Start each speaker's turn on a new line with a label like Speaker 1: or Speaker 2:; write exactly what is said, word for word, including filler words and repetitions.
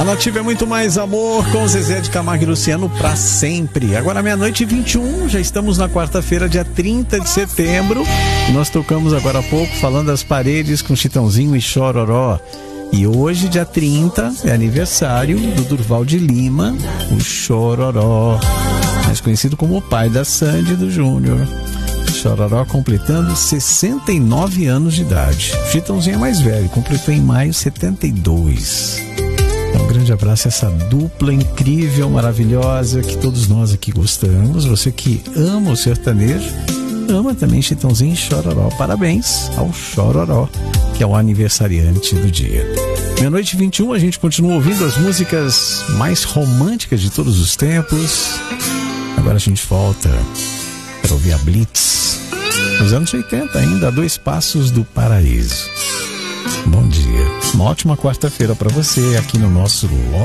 Speaker 1: A Nativa é muito mais amor, com Zezé de Camargo e Luciano pra sempre. Agora meia-noite e vinte e um, já estamos na quarta-feira, dia trinta de setembro. E nós tocamos agora há pouco falando das paredes com Chitãozinho e Chororó. E hoje, dia trinta, é aniversário do Durval de Lima, o Chororó, mais conhecido como o pai da Sandy e do Júnior. Chororó completando sessenta e nove anos de idade. Chitãozinho é mais velho, completou em maio setenta e dois. Um grande abraço a essa dupla incrível, maravilhosa, que todos nós aqui gostamos. Você que ama o sertanejo, ama também Chitãozinho e Chororó. Parabéns ao Chororó, que é o aniversariante do dia. Meia-noite e vinte e um, a gente continua ouvindo as músicas mais românticas de todos os tempos. Agora a gente volta para ouvir a Blitz, nos anos oitenta ainda, a dois passos do paraíso. Bom dia, uma ótima quarta-feira para você aqui no nosso